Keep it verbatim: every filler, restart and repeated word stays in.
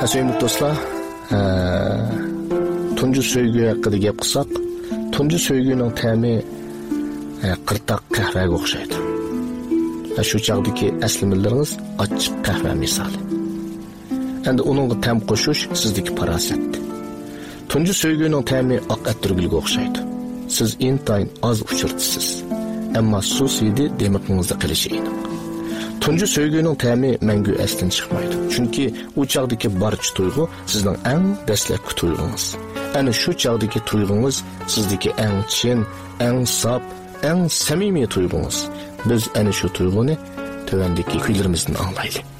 Sevimli dostlar, tuncu söygü hakkında gap qilsak, tuncu söygünün təmi qırtaq qəhvəyə oxşaydı. Şu çağdaki əslimirləriniz açıq qəhvə misali. Endi onunla təm qoşuş sizdeki parasetdi. Tuncu söygünün təmi aq ətürgülge oxşaydı. Siz intayın az uçurtsisiz. Amma sus idi demiqinizde qilishi aniq. Tuncu söygünün təmi məngü əslin çıxmaydı. Çünki o çağdaki barç tuyğu sizin ən dəsləkli tuyğunuz. Ani şu çağdaki tuyğunuz sizdeki ən çin, ən sap, ən səmimi tuyğunuz. Biz ani şu tuyğunu tövəndeki kuylarımızdan anlayalım.